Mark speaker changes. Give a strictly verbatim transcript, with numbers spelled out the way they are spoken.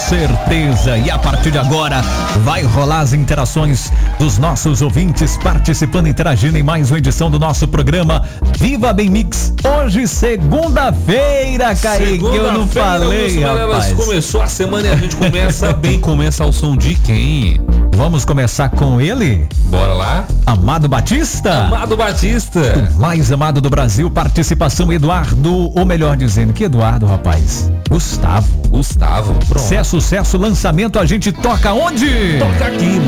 Speaker 1: certeza. E a partir de agora vai rolar as interações dos nossos ouvintes participando, interagindo em mais uma edição do nosso programa Viva Bem Mix. Hoje, segunda-feira, Kaique, que eu não falei, rapaz.
Speaker 2: Começou a semana e a gente começa bem. Começa ao som de quem?
Speaker 1: Vamos começar com ele?
Speaker 2: Bora lá?
Speaker 1: Amado Batista.
Speaker 2: Amado Batista.
Speaker 1: O mais amado do Brasil, participação Eduardo, ou melhor dizendo, que Eduardo, rapaz? Gustavo.
Speaker 2: Gustavo, pronto.
Speaker 1: Se é sucesso, lançamento, a gente toca onde?
Speaker 2: Toca aqui